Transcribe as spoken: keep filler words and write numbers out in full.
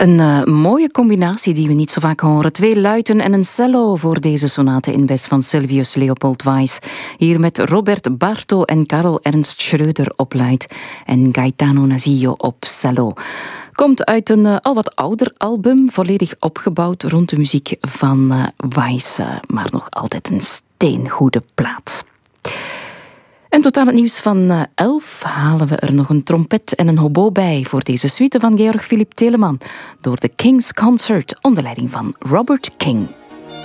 Een uh, mooie combinatie die we niet zo vaak horen. Twee luiten en een cello voor deze sonate in Bes van Sylvius Leopold Weiss. Hier met Robert Barto en Karl Ernst Schröder op luit en Gaetano Nasillo op cello. Komt uit een uh, al wat ouder album, volledig opgebouwd rond de muziek van uh, Weiss, uh, maar nog altijd een steengoede plaat. En tot aan het nieuws van elf halen we er nog een trompet en een hobo bij voor deze suite van Georg Philipp Telemann door de King's Concert onder leiding van Robert King.